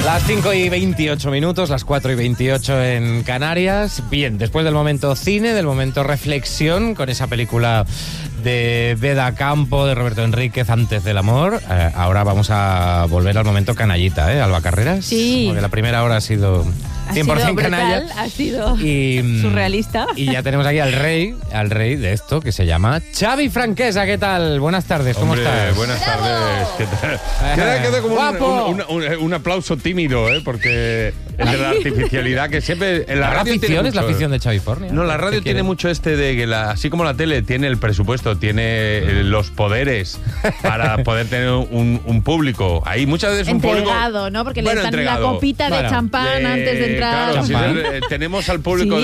Las 5:28, las 4:28 en Canarias. Bien, después del momento cine, del momento reflexión, con esa película de Beda Campo, de Roberto Enríquez, Antes del amor, ahora vamos a volver al momento canallita, Alba Carreras. Sí. Porque la primera hora ha sido 100% canalla. Ha sido y, surrealista. Y ya tenemos aquí al rey de esto, que se llama Xavi Franquesa. ¿Qué tal? Buenas tardes, ¿cómo estás? Buenas tardes, ¿qué tal? Queda como un aplauso tímido, porque entre la artificialidad que siempre... En la radio afición es la mucho, afición de Xavifornia. No, la radio tiene mucho de que, así como la tele tiene el presupuesto, tiene los poderes para poder tener un público. Ahí muchas veces un público... Entregado, ¿no? Porque le dan la copita de champán antes de entrar. Claro, tenemos al público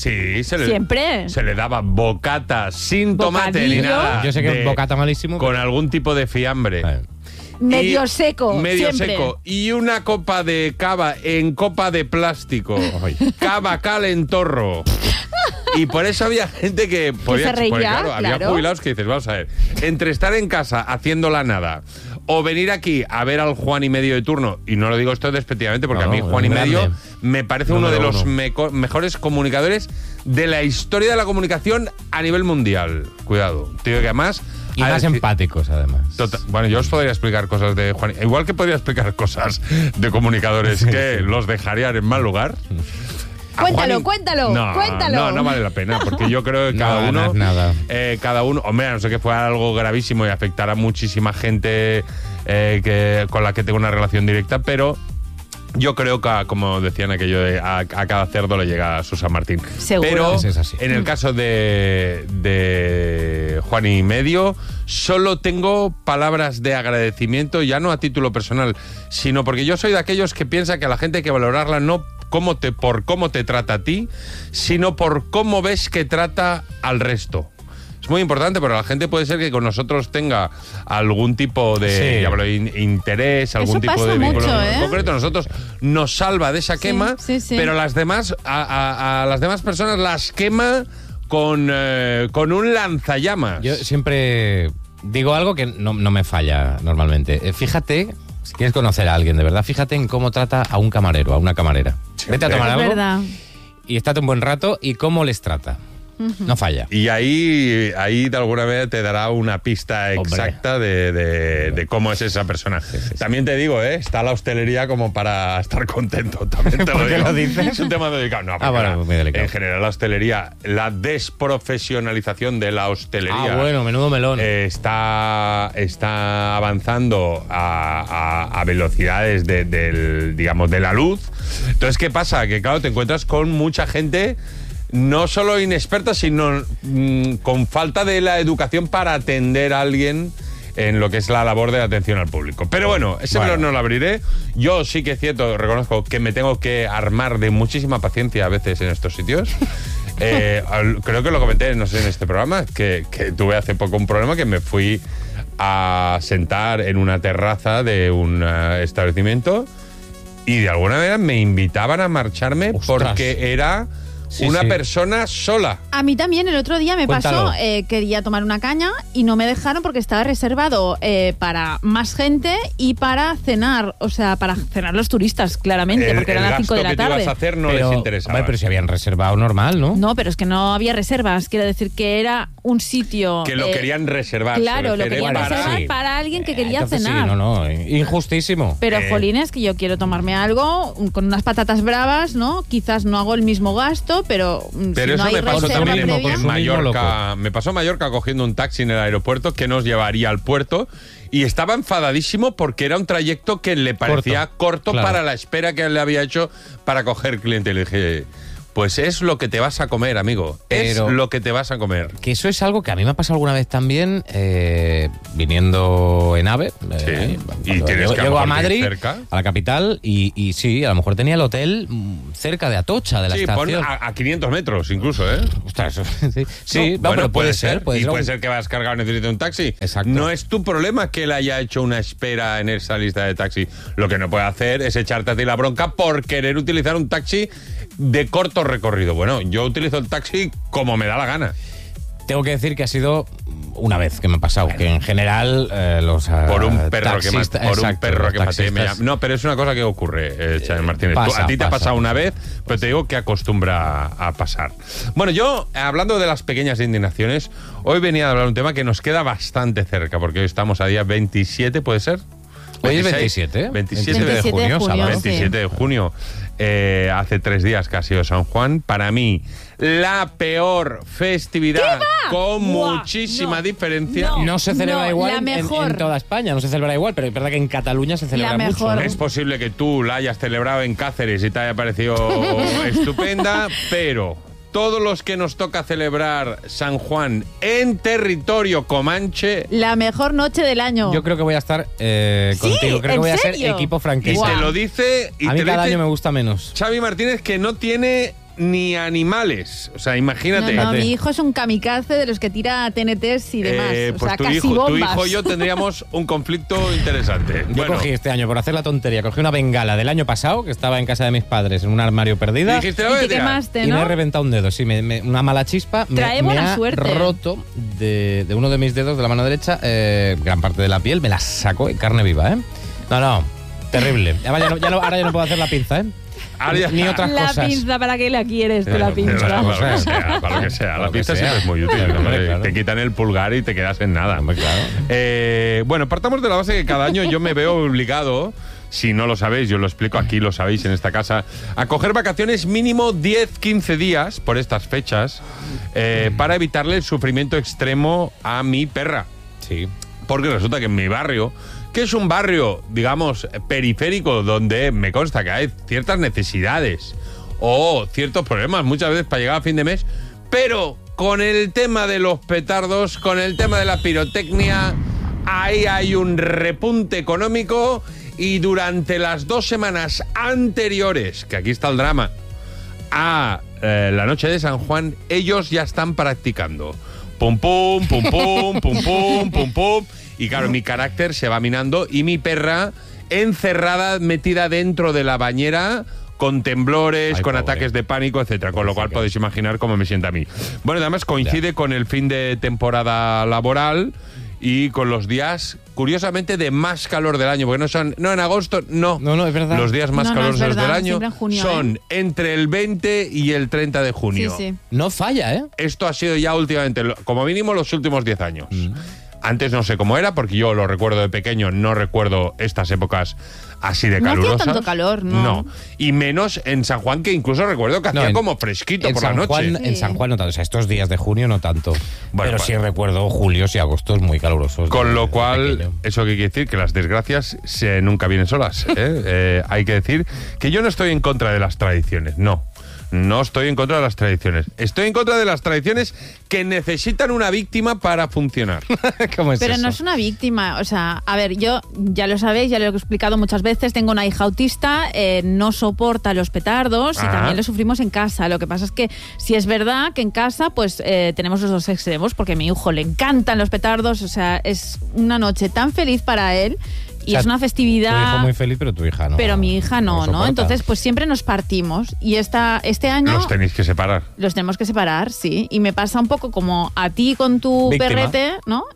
siempre. Se le daba bocata sin tomate ni nada. Yo sé que es bocata malísimo. Con algún tipo de fiambre. Medio seco. Y una copa de cava en copa de plástico. Cava calentorro. Y por eso había gente que podía... se reía, había jubilados que dices, vamos a ver, entre estar en casa haciendo la nada o venir aquí a ver al Juan y Medio de turno, y no lo digo esto despectivamente porque a mí Juan y Medio me parece uno de los mejores comunicadores de la historia de la comunicación a nivel mundial. Cuidado, tío, que además... Y más empáticos, además. Bueno, yo os podría explicar cosas de Juan. Igual que podría explicar cosas de comunicadores que los dejarían en mal lugar. Cuéntalo. No vale la pena, porque yo creo que cada uno, hombre, a no sé que fuera algo gravísimo y afectara a muchísima gente con la que tengo una relación directa, pero yo creo que, como decían aquello de a cada cerdo le llega a su San Martín. Seguro. Pero es así. En el caso de Juan y Medio, solo tengo palabras de agradecimiento, ya no a título personal, sino porque yo soy de aquellos que piensa que a la gente hay que valorarla no por cómo te trata a ti, sino por cómo ves que trata al resto. Es muy importante, pero la gente puede ser que con nosotros tenga algún tipo de interés, algún tipo de vínculo en concreto. Nosotros nos salva de esa quema, pero las demás, a las demás personas las quema con un lanzallamas. Yo siempre digo algo que no me falla normalmente. Fíjate, si quieres conocer a alguien de verdad, fíjate en cómo trata a un camarero, a una camarera. Vete a tomar algo y estate un buen rato y cómo les trata. No falla. Y ahí de alguna manera te dará una pista exacta de cómo es esa persona. También te digo, está la hostelería como para estar contento. También te lo digo. ¿Por qué lo dices? Es un tema delicado. No, muy delicado. En general la hostelería, la desprofesionalización de la hostelería. Menudo melón. Está avanzando a velocidades de la luz. Entonces, ¿qué pasa? Que claro, te encuentras con mucha gente no solo inexperta, sino con falta de la educación para atender a alguien en lo que es la labor de atención al público. Pero bueno, ese melón no lo abriré. Yo sí que es cierto, reconozco que me tengo que armar de muchísima paciencia a veces en estos sitios. Creo que lo comenté, no sé, en este programa, que tuve hace poco un problema que me fui a sentar en una terraza de un establecimiento y de alguna manera me invitaban a marcharme porque era... una persona sola. A mí también el otro día me pasó, quería tomar una caña y no me dejaron porque estaba reservado para más gente y para cenar, o sea, para cenar los turistas, claramente, porque eran las 5 de la tarde. El gasto que te ibas a hacer no les interesaba. Pero si habían reservado normal, ¿no? No, pero es que no había reservas, quiero decir que era un sitio... Que lo querían reservar. Claro, lo querían reservar para alguien que quería cenar. Injustísimo. Pero, jolines, que yo quiero tomarme algo con unas patatas bravas, ¿no? Quizás no hago el mismo gasto, pero si eso no hay me pasó también previa, en Mallorca. Me pasó en Mallorca cogiendo un taxi en el aeropuerto que nos llevaría al puerto y estaba enfadadísimo porque era un trayecto que le parecía corto para la espera que le había hecho para coger cliente. Y le dije... Pues es lo que te vas a comer, amigo. Es lo que te vas a comer. Que eso es algo que a mí me ha pasado alguna vez también, viniendo en AVE. Y llego a Madrid, cerca, a la capital, y sí, a lo mejor tenía el hotel cerca de Atocha, de la estación. Sí, a 500 metros incluso, ¿eh? Ostras, sí. Pero puede ser. Puede ser que vas cargado y necesites un taxi. Exacto. No es tu problema que él haya hecho una espera en esa lista de taxi. Lo que no puede hacer es echarte a ti la bronca por querer utilizar un taxi de corto recorrido. Bueno, yo utilizo el taxi como me da la gana. Tengo que decir que ha sido una vez que me ha pasado, que en general los por un perro taxistas, que maté. No, pero es una cosa que ocurre, Chávez Martínez. A ti te ha pasado una vez, pero te digo que acostumbra a pasar. Bueno, yo, hablando de las pequeñas indignaciones, hoy venía a hablar de un tema que nos queda bastante cerca, porque hoy estamos a día 27, ¿puede ser? Hoy es 27, 27 de junio, sábado. 27 de junio. Hace 3 días que ha sido San Juan. Para mí, la peor festividad con muchísima diferencia. No se celebra igual en toda España, no se celebra igual, pero es verdad que en Cataluña se celebra mucho, ¿no? Es posible que tú la hayas celebrado en Cáceres y te haya parecido estupenda, pero todos los que nos toca celebrar San Juan en territorio comanche... La mejor noche del año. Yo creo que voy a estar contigo. Creo que voy a ser equipo franquista. Y te lo dice... A mí cada año me gusta menos. Xavi Martínez, que no tiene ni animales. O sea, imagínate. No, mi hijo es un kamikaze de los que tira TNTs y demás. Pues tu hijo y yo tendríamos un conflicto interesante. Yo cogí este año, por hacer la tontería, cogí una bengala del año pasado, que estaba en casa de mis padres, en un armario perdida. ¿Y te quemaste, ¿no? Y me he reventado un dedo. Sí, una mala chispa. Trae buena suerte. Roto de uno de mis dedos de la mano derecha, gran parte de la piel, me la sacó en carne viva, ¿eh? No, terrible. Ahora ya no puedo hacer la pinza, ¿eh? Ni otras cosas. La pinza, ¿para qué la quieres tú, la pinza? Para lo que sea. La pinza siempre es muy útil. Claro. Te quitan el pulgar y te quedas en nada. Claro. Bueno, partamos de la base que cada año yo me veo obligado, si no lo sabéis, yo lo explico aquí, lo sabéis en esta casa, a coger vacaciones mínimo 10-15 días por estas fechas para evitarle el sufrimiento extremo a mi perra. Sí. Porque resulta que en mi barrio, que es un barrio, digamos, periférico, donde me consta que hay ciertas necesidades o ciertos problemas muchas veces para llegar a fin de mes, pero con el tema de los petardos, con el tema de la pirotecnia, ahí hay un repunte económico y durante las 2 semanas anteriores, que aquí está el drama, a la noche de San Juan, ellos ya están practicando. Pum, pum, pum, pum, pum, pum, pum, pum. Y claro, mi carácter se va minando y mi perra encerrada, metida dentro de la bañera, con temblores, con ataques de pánico, etcétera. Con lo cual podéis imaginar cómo me sienta a mí. Bueno, además coincide con el fin de temporada laboral y con los días, curiosamente, de más calor del año. Porque no en agosto, no, es verdad. Los días más calurosos del año junio, son entre el 20 y el 30 de junio. Sí. No falla, ¿eh? Esto ha sido ya últimamente, como mínimo, los últimos 10 años. Antes no sé cómo era, porque yo lo recuerdo de pequeño, no recuerdo estas épocas así de calurosas. No hacía tanto calor, ¿no? No. Y menos en San Juan, que incluso recuerdo que hacía como fresquito por la noche. En San Juan no tanto, o sea, estos días de junio no tanto. Pero sí recuerdo julios y agostos muy calurosos. Con lo cual, eso que quiere decir que las desgracias nunca vienen solas. Hay que decir que yo no estoy en contra de las tradiciones, no. No estoy en contra de las tradiciones. Estoy en contra de las tradiciones que necesitan una víctima para funcionar. ¿Cómo es Pero eso? no es una víctima. O sea, a ver, yo, ya lo sabéis, ya lo he explicado muchas veces, tengo una hija autista, no soporta los petardos y también lo sufrimos en casa. Lo que pasa es que si es verdad que en casa pues tenemos los dos extremos, porque a mi hijo le encantan los petardos, o sea, es una noche tan feliz para él. Y o sea, es una festividad... Tu hijo muy feliz, pero tu hija no. Pero mi hija no. Entonces, pues siempre nos partimos. Y este año... Los tenéis que separar. Los tenemos que separar, sí. Y me pasa un poco como a ti con tu perrete, ¿no?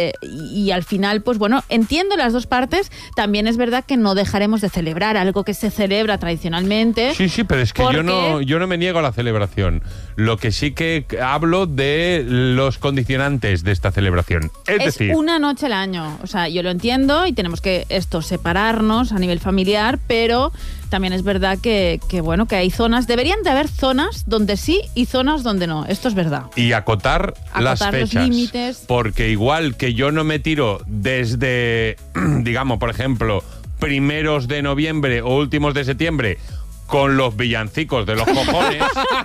Y al final, pues bueno, entiendo las dos partes. También es verdad que no dejaremos de celebrar algo que se celebra tradicionalmente. Sí, pero es que yo no me niego a la celebración. Lo que sí que hablo de los condicionantes de esta celebración. Es decir... una noche al año. O sea, yo lo entiendo y tenemos que separarnos a nivel familiar, pero también es verdad que bueno, que hay zonas, deberían de haber zonas donde sí y zonas donde no, esto es verdad. Y acotar las fechas, los límites. Porque igual que yo no me tiro desde, digamos, por ejemplo, primeros de noviembre o últimos de septiembre con los villancicos de los cojones.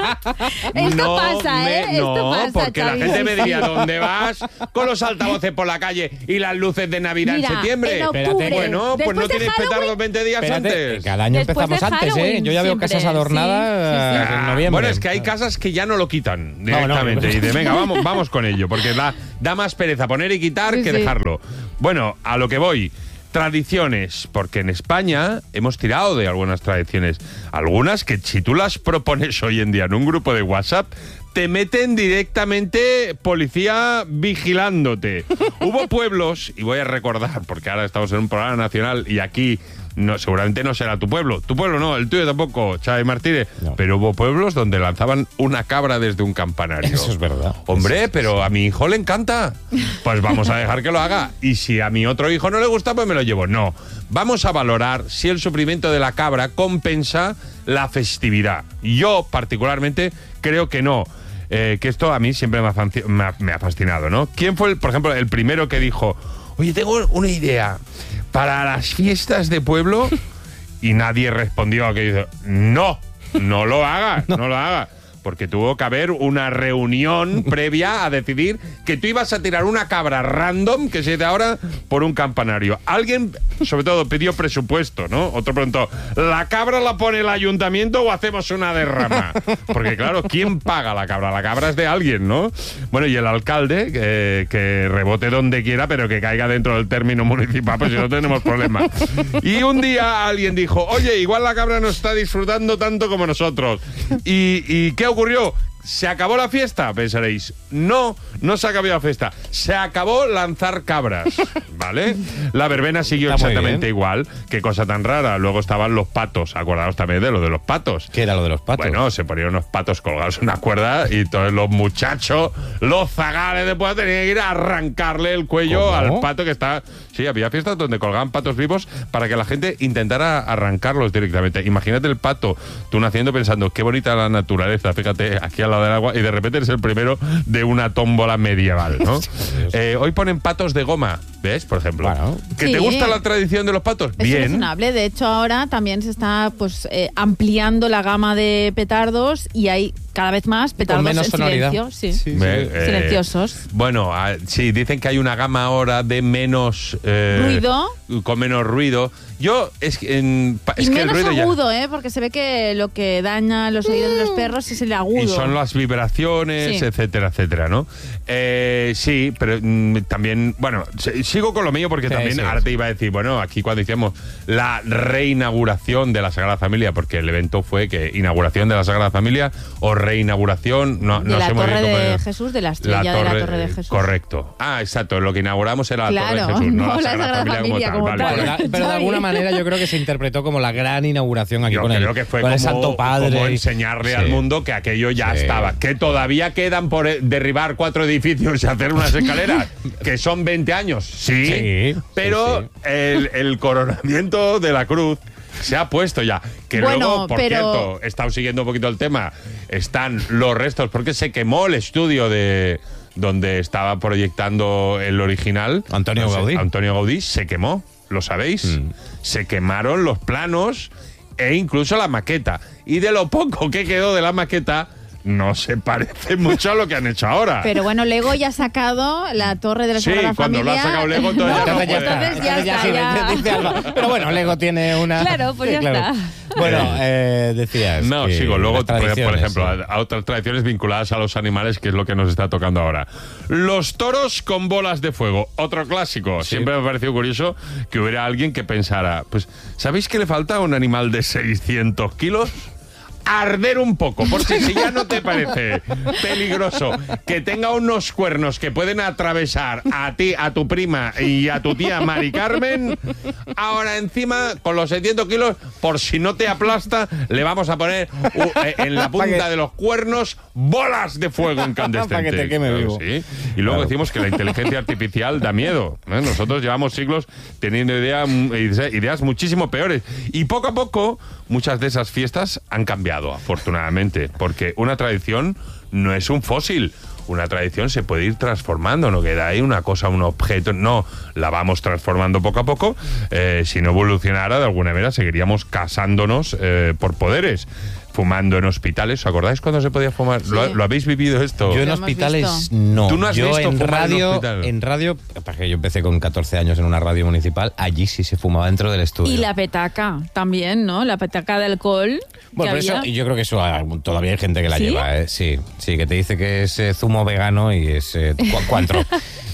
Esto pasa, porque Xavi. la gente me diría, ¿dónde vas con los altavoces por la calle y las luces de Navidad en septiembre? Octubre, bueno, pues no tienes petardos 20 días antes. Cada año empezamos antes, ¿eh? Yo ya veo casas adornadas en noviembre. Bueno, es que hay casas que ya no lo quitan directamente. Y de venga, vamos con ello, porque da más pereza poner y quitar que dejarlo. Bueno, a lo que voy. Tradiciones, porque en España hemos tirado de algunas tradiciones. Algunas que si tú las propones hoy en día en un grupo de WhatsApp, te meten directamente policía vigilándote. Hubo pueblos, y voy a recordar, porque ahora estamos en un programa nacional y aquí seguramente no será tu pueblo. Tu pueblo no, el tuyo tampoco, Xavi Martínez. No. Pero hubo pueblos donde lanzaban una cabra desde un campanario. Eso es verdad. Hombre, pero a mi hijo le encanta. Pues vamos a dejar que lo haga. Y si a mi otro hijo no le gusta, pues me lo llevo. No. Vamos a valorar si el sufrimiento de la cabra compensa la festividad. Yo, particularmente, creo que no. Que esto a mí siempre me ha fascinado, ¿no? ¿Quién fue, por ejemplo, el primero que dijo, oye, tengo una idea para las fiestas de pueblo? Y nadie respondió a que dice, no lo hagas, no lo hagas. Porque tuvo que haber una reunión previa a decidir que tú ibas a tirar una cabra random, que se de ahora, por un campanario. Alguien, sobre todo, pidió presupuesto, ¿no? Otro preguntó, ¿la cabra la pone el ayuntamiento o hacemos una derrama? Porque, claro, ¿quién paga la cabra? La cabra es de alguien, ¿no? Bueno, y el alcalde, que rebote donde quiera, pero que caiga dentro del término municipal, pues si no tenemos problemas. Y un día alguien dijo, oye, igual la cabra no está disfrutando tanto como nosotros. ¿Y qué ocurrió? ¿Se acabó la fiesta? Pensaréis. No se acabó la fiesta. Se acabó lanzar cabras, ¿vale? La verbena siguió exactamente igual. Qué cosa tan rara. Luego estaban los patos. Acordaos también de lo de los patos. ¿Qué era lo de los patos? Bueno, se ponían unos patos colgados en una cuerda y todos los muchachos, los zagales de pueblo, tenían que ir a arrancarle el cuello. ¿Cómo? Al pato que está... Sí, había fiestas donde colgaban patos vivos para que la gente intentara arrancarlos directamente. Imagínate el pato, tú naciendo pensando, qué bonita la naturaleza, fíjate, aquí al lado del agua, y de repente eres el primero de una tómbola medieval, ¿no? Hoy ponen patos de goma, ¿ves? Por ejemplo. Bueno. ¿Que sí. ¿Te gusta la tradición de los patos? Es bien. Razonable. De hecho, ahora también se está ampliando la gama de petardos y hay cada vez más petardos con menos en sonoridad. Silencio. Sí. Silenciosos. Bueno, sí, dicen que hay una gama ahora de menos... ruido. Con menos ruido. Es que menos el ruido agudo, porque se ve que lo que daña los oídos de los perros es el agudo. Y son las vibraciones, etcétera, etcétera, ¿no? Sí, pero también, bueno, sigo con lo mío porque también ahora te iba a decir, bueno, aquí cuando hicimos la reinauguración de la Sagrada Familia, porque el evento fue que inauguración de la Sagrada Familia o reinauguración, de la Torre de Jesús, de la estrella de la Torre de Jesús. Correcto. Exacto, lo que inauguramos era la Torre de Jesús, no la Sagrada Familia como tal. Pero de alguna manera yo creo que se interpretó como la gran inauguración aquí con creo que fue como, el Santo Padre. Como enseñarle al mundo que aquello ya estaba. Que todavía quedan por derribar 4 edificios y hacer unas escaleras, que son 20 años. Sí, pero el coronamiento de la cruz se ha puesto ya. Que luego, por cierto, he estado siguiendo un poquito el tema, están los restos, porque se quemó el estudio de donde estaba proyectando el original. Antonio Gaudí se quemó, ¿lo sabéis? Se quemaron los planos e incluso la maqueta. Y de lo poco que quedó de la maqueta, no se parece mucho a lo que han hecho ahora. Pero bueno, Lego ya ha sacado la Torre de la Sagrada Familia. Sí, cuando lo ha sacado Lego entonces ya está. Pero bueno, Lego tiene una... Claro, pues ya está. Bueno, decías... No, sigo. Luego, por ejemplo, a otras tradiciones vinculadas a los animales, que es lo que nos está tocando ahora. Los toros con bolas de fuego. Otro clásico. Sí. Siempre me ha parecido curioso que hubiera alguien que pensara, pues, ¿sabéis que le falta a un animal de 600 kilos? Arder un poco, porque si ya no te parece peligroso que tenga unos cuernos que pueden atravesar a ti, a tu prima y a tu tía Mari Carmen, ahora encima con los 600 kilos, por si no te aplasta, le vamos a poner en la punta de los cuernos bolas de fuego incandescentes. Para que te queme vivo. Sí. Y luego decimos que la inteligencia artificial da miedo. Nosotros llevamos siglos teniendo ideas muchísimo peores. Y poco a poco, muchas de esas fiestas han cambiado, afortunadamente, porque una tradición no es un fósil. Una tradición se puede ir transformando, no queda ahí una cosa, un objeto, no, la vamos transformando poco a poco. Si no evolucionara, de alguna manera seguiríamos casándonos por poderes. Fumando en hospitales, ¿os acordáis cuando se podía fumar? Sí. ¿Lo habéis vivido esto? Yo en hospitales no. ¿Tú no has visto en fumar radio? En radio, porque yo empecé con 14 años en una radio municipal, allí sí se fumaba dentro del estudio. Y la petaca también, ¿no? La petaca de alcohol. Bueno, pero eso, y yo creo que eso todavía hay gente que la lleva, ¿eh? Sí, que te dice que es zumo vegano y es cuantro.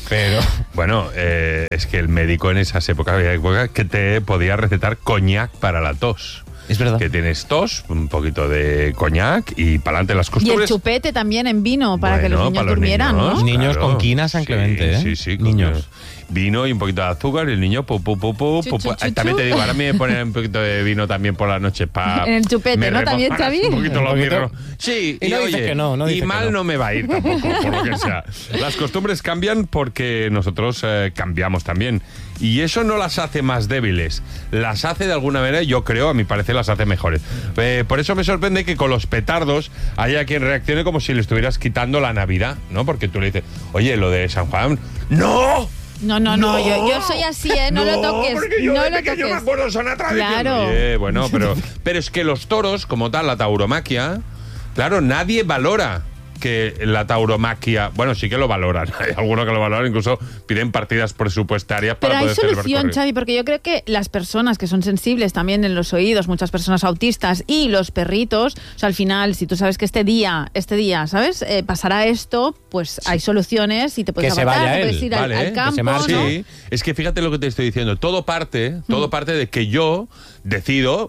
Pero bueno, es que el médico en esas épocas había épocas que te podía recetar coñac para la tos. Es verdad. Que tienes tos, un poquito de coñac y para adelante las costumbres. Y el chupete también en vino para que los niños durmieran, niños, ¿no? Niños con quina San Clemente, sí, sí, niños. Vino y un poquito de azúcar y el niño También te digo, ahora me ponen un poquito de vino también por la noche para... En el chupete, ¿no? También, Xavi. Un poquito los mirros. Sí, y no oye, dice que no y mal no me va a ir tampoco, por lo que sea. Las costumbres cambian porque nosotros cambiamos también. Y eso no las hace más débiles. Las hace de alguna manera, yo creo, a mi parecer, las hace mejores. Por eso me sorprende que con los petardos haya quien reaccione como si le estuvieras quitando la Navidad, ¿no? Porque tú le dices, oye, lo de San Juan, ¡no! No, yo soy así, no lo toques. Porque yo no de lo pequeño toques. me acuerdo, son una tradición. Claro. Oye, bueno, pero es que los toros, como tal, la tauromaquia, claro, nadie valora que la tauromaquia, bueno, sí que lo valoran, hay algunos que lo valoran, incluso piden partidas presupuestarias para poder celebrar. Pero hay solución, Xavi, porque yo creo que las personas que son sensibles también en los oídos, muchas personas autistas y los perritos, o sea, al final, si tú sabes que este día, ¿sabes? Pasará esto, pues hay soluciones y te puedes adaptar, te puedes ir al campo, ¿no? Sí, es que fíjate lo que te estoy diciendo, todo parte de que yo decido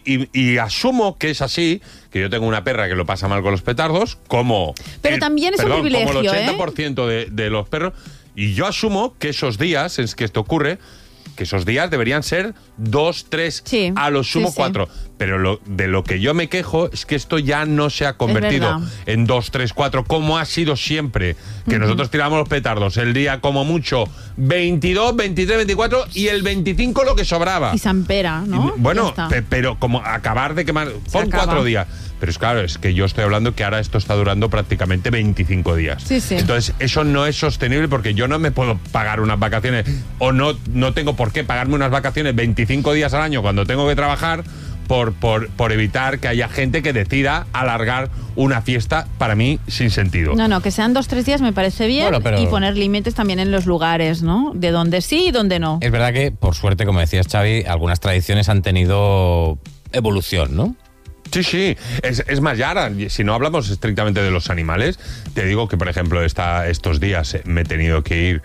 y asumo que es así, que yo tengo una perra que lo pasa mal con los petardos, pero también es un privilegio, como el 80% de los perros, y yo asumo que esos días, es que esto ocurre, que esos días deberían ser 2, 3, a lo sumo 4. Pero de lo que yo me quejo es que esto ya no se ha convertido en 2, 3, 4, como ha sido siempre. Que nosotros tiramos los petardos el día como mucho 22, 23, 24 y el 25 lo que sobraba. Y San Pera, ¿no? Bueno, pero como acabar de quemar, pon 4 días. Pero es claro, es que yo estoy hablando que ahora esto está durando prácticamente 25 días. Sí. Entonces, eso no es sostenible porque yo no me puedo pagar unas vacaciones o no tengo por qué pagarme unas vacaciones 25 días al año cuando tengo que trabajar por evitar que haya gente que decida alargar una fiesta, para mí, sin sentido. No, que sean 2, 3 días me parece bien, y poner límites también en los lugares, ¿no? De donde sí y donde no. Es verdad que, por suerte, como decías, Xavi, algunas tradiciones han tenido evolución, ¿no? Sí, es más, ya ahora, si no hablamos estrictamente de los animales, te digo que, por ejemplo, estos días me he tenido que ir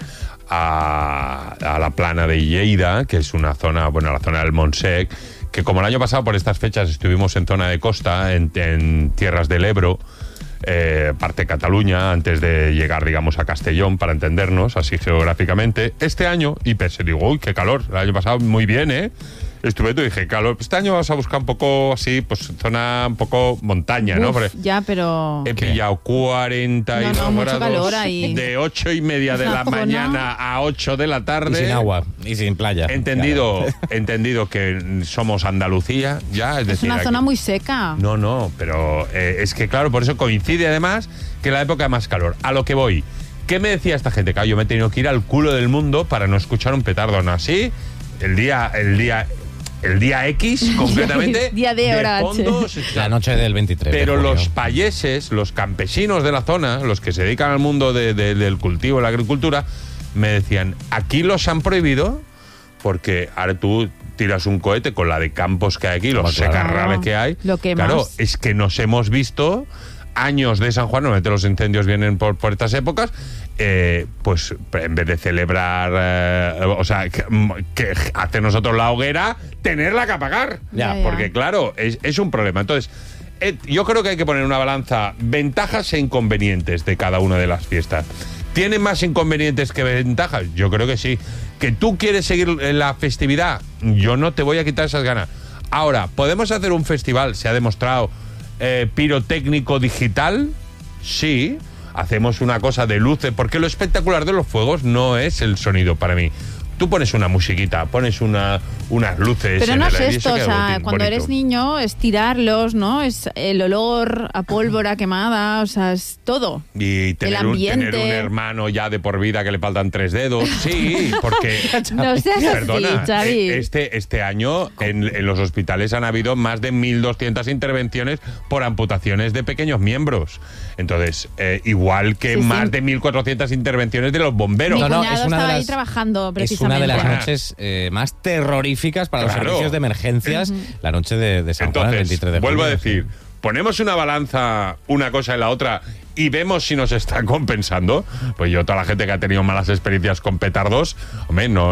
a la plana de Lleida, que es una zona, bueno, la zona del Montsec, que como el año pasado por estas fechas estuvimos en zona de costa, en tierras del Ebro, parte de Cataluña, antes de llegar, digamos, a Castellón, para entendernos, así geográficamente. Este año, y pensé, digo, uy, qué calor, el año pasado muy bien, Estuve y dije, calor, este año vamos a buscar un poco así, pues zona un poco montaña, ¿no? Ya, pero... He pillado 42 grados ahí. de 8:30 de la mañana a 8 de la tarde. Y sin agua, y sin playa. Entendido que somos Andalucía, ya, es decir... Es una zona muy seca. No, pero es que claro, por eso coincide además que la época de más calor. A lo que voy, ¿qué me decía esta gente? Claro, yo me he tenido que ir al culo del mundo para no escuchar un petardo, ¿no? Así, el día X, concretamente, día de hora fondo, la noche del 23. Pero los payeses, los campesinos de la zona, los que se dedican al mundo del cultivo, de la agricultura, me decían, aquí los han prohibido porque ahora tú tiras un cohete con la de campos que hay aquí, los secarrales que hay. Claro, es que nos hemos visto años de San Juan, normalmente los incendios vienen por estas épocas, pues en vez de celebrar, que hacer nosotros la hoguera, tenerla que apagar. Porque claro, es un problema. Entonces, yo creo que hay que poner una balanza ventajas e inconvenientes de cada una de las fiestas. ¿Tiene más inconvenientes que ventajas? Yo creo que sí. ¿Que tú quieres seguir la festividad? Yo no te voy a quitar esas ganas. Ahora, ¿podemos hacer un festival? Se ha demostrado pirotécnico digital, sí. Hacemos una cosa de luces, porque lo espectacular de los fuegos no es el sonido para mí. Tú pones una musiquita, pones unas luces. Pero no es esto, o sea, cuando eres niño es tirarlos, ¿no? Es el olor a pólvora quemada, o sea, es todo. Y tener un hermano ya de por vida que le faltan 3 dedos. Sí, porque... No seas perdona, así, Xavi. Este año en los hospitales han habido más de 1.200 intervenciones por amputaciones de pequeños miembros. Entonces, igual que más de 1.400 intervenciones de los bomberos. Mi cuñado estaba ahí trabajando, precisamente. Una de las noches más terroríficas para los servicios de emergencias, la noche de San Juan, el 23 de julio. Vuelvo a decir, ponemos una balanza, una cosa en la otra, y vemos si nos está compensando. Pues yo, toda la gente que ha tenido malas experiencias con petardos, hombre, no